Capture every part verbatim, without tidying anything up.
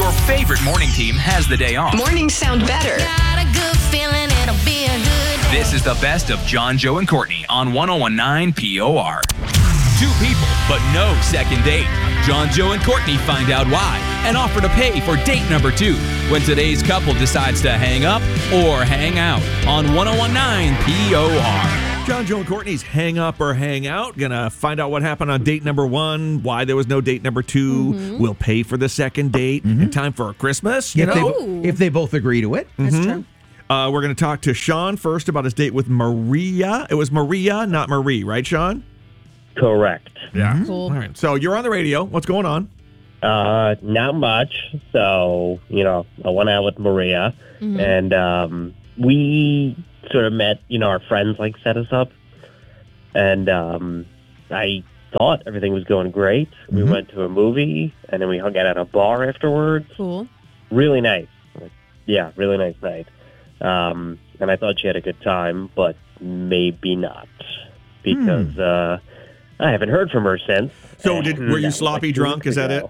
Your favorite morning team has the day off. Mornings sound better. Got a good feeling it'll be a good day. This is the best of John, Joe, and Courtney on one oh one point nine P O R. Two people, but no second date. John, Joe, and Courtney find out why and offer to pay for date number two when today's couple decides to hang up or hang out on one oh one point nine P O R. John, Joe, and Courtney's Hang Up or Hang Out. Gonna find out what happened on date number one, why there was no date number two. Mm-hmm. We'll pay for the second date Mm-hmm. in time for Christmas, you if, know? they, if they both agree to it. That's true. Uh, we're going to talk to Sean first about his date with Maria. It was Maria, not Marie, right, Sean? Correct. Yeah. Cool. All right. So you're on the radio. What's going on? Uh, not much. So, you know, I went out with Maria, Mm-hmm. and um, we sort of met, you know, our friends, like, set us up. And um, I thought everything was going great. We Mhm. went to a movie, and then we hung out at a bar afterwards. Cool. Really nice. Like, yeah, really nice night. Um, and I thought she had a good time, but maybe not. Because Hmm. uh, I haven't heard from her since. So did, And were you that was sloppy like two drunk? weeks Is that it? ago.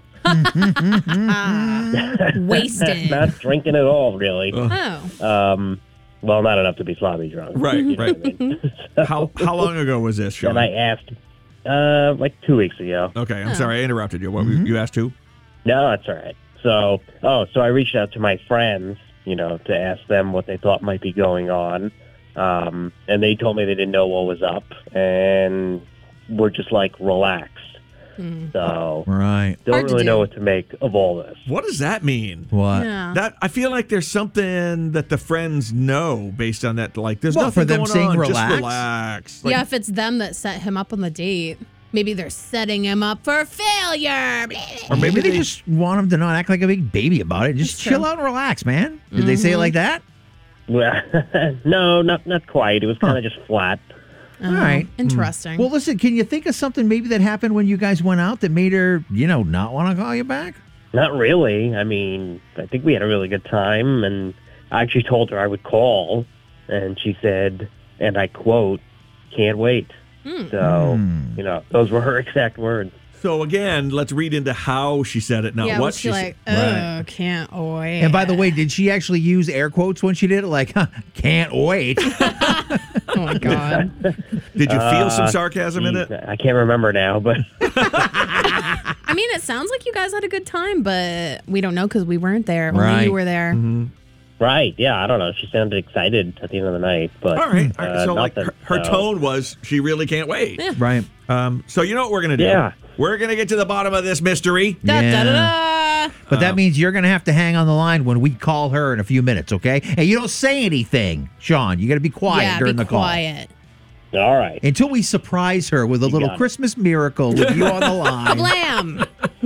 Ah, wasted. Not drinking at all, really. Oh. Um, well, not enough to be sloppy drunk. Right, You know right. what I mean? So- How how long ago was this, Sean? And I asked, uh, like two weeks ago. Okay, I'm Oh. sorry I interrupted you. What Mhm. you asked who? No, that's all right. So, oh, so I reached out to my friends, you know, to ask them what they thought might be going on. Um, and they told me they didn't know what was up, and were just like relaxed. Hmm. So, Right. don't Hard to really do. know what to make of all this. What does that mean? What? Yeah. That I feel like there's something that the friends know based on that. Like, there's Well, nothing for them going saying on. relax? Just relax. Like, yeah, if it's them that set him up on the date, maybe they're setting him up for failure. or Maybe maybe they, they just want him to not act like a big baby about it. Just That's chill true. out and relax, man. Did they say it like that? Well, no, not not quite. It was kind of just flat. Oh, All right. Interesting. Well, listen, can you think of something maybe that happened when you guys went out that made her, you know, not want to call you back? Not really. I mean, I think we had a really good time, and I actually told her I would call, and she said, and I quote, "Can't wait." So, Hmm. you know, those were her exact words. So again, let's read into how she said it, not yeah, what was she she like, oh, said. can't wait. And by the way, did she actually use air quotes when she did it? Like, huh, can't wait. oh my God. Did you feel some Uh, sarcasm in it? Geez, I can't remember now, but I mean, it sounds like you guys had a good time, but we don't know because we weren't there. Only Right. you were there. right, yeah, I don't know. She sounded excited at the end of the night, but All right. All right. uh, so like nothing. her, her So- tone was she really can't wait. Yeah. Right. Um, so you know what we're gonna do? Yeah. We're gonna get to the bottom of this mystery. Da, Yeah. da, da, da. But that means you're going to have to hang on the line when we call her in a few minutes, okay? And you don't say anything, Sean. You got to be quiet yeah, during be the call. quiet. All right. Until we surprise her with a little got it. Christmas miracle with you on the line. Blam.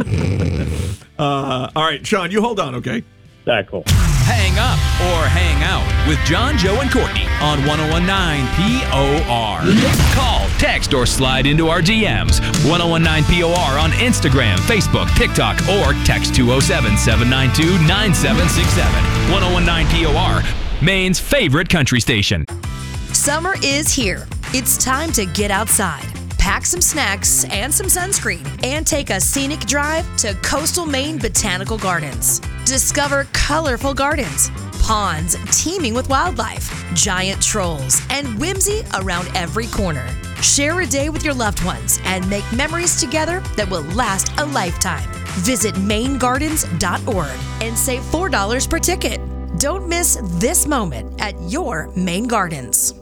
Uh, all right, Sean, you hold on, okay? All right, cool. Hang up or hang out with John, Joe, and Courtney on one oh one point nine P O R. Call, text, or slide into our D Ms. one oh one point nine P O R on Instagram, Facebook, TikTok, or text two oh seven, seven nine two, nine seven six seven. one oh one point nine P O R, Maine's favorite country station. Summer is here. It's time to get outside, pack some snacks and some sunscreen, and take a scenic drive to Coastal Maine Botanical Gardens. Discover colorful gardens, ponds teeming with wildlife, giant trolls, and whimsy around every corner. Share a day with your loved ones and make memories together that will last a lifetime. Visit maine gardens dot org and save four dollars per ticket. Don't miss this moment at your Maine Gardens.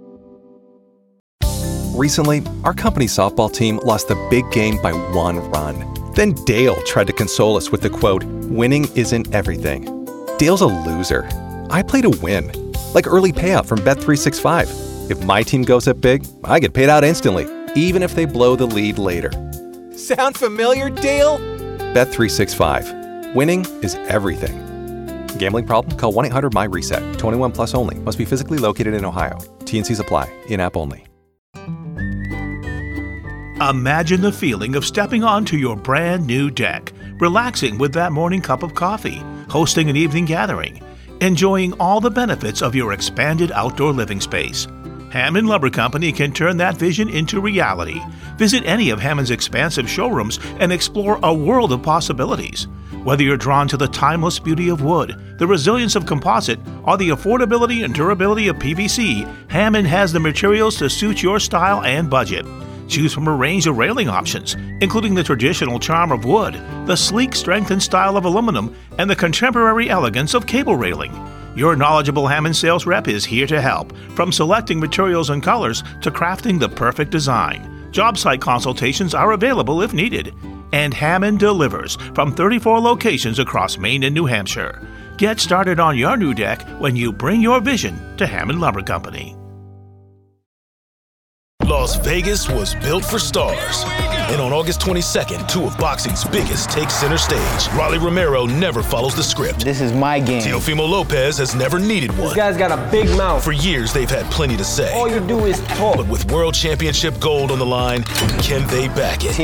Recently, our company softball team lost the big game by one run. Then Dale tried to console us with the quote, "Winning isn't everything." Dale's a loser. I play to win, like early payout from Bet three sixty-five. If my team goes up big, I get paid out instantly, even if they blow the lead later. Sound familiar, Dale? Bet three sixty-five. Winning is everything. Gambling problem? Call one eight hundred M Y reset. twenty-one plus only. Must be physically located in Ohio. T and Cs apply. In-app only. Imagine the feeling of stepping onto your brand new deck, relaxing with that morning cup of coffee, hosting an evening gathering, enjoying all the benefits of your expanded outdoor living space. Hammond Lumber Company can turn that vision into reality. Visit any of Hammond's expansive showrooms and explore a world of possibilities. Whether you're drawn to the timeless beauty of wood, the resilience of composite, or the affordability and durability of P V C, Hammond has the materials to suit your style and budget. Choose from a range of railing options, including the traditional charm of wood, the sleek strength and style of aluminum, and the contemporary elegance of cable railing. Your knowledgeable Hammond sales rep is here to help, from selecting materials and colors to crafting the perfect design. Job site consultations are available if needed. And Hammond delivers from thirty-four locations across Maine and New Hampshire. Get started on your new deck when you bring your vision to Hammond Lumber Company. Las Vegas was built for stars. And on August twenty-second, two of boxing's biggest take center stage. Rolly Romero never follows the script. This is my game. Teofimo Lopez has never needed one. This guy's got a big mouth. For years, they've had plenty to say. All you do is talk. But with World Championship gold on the line, can they back it?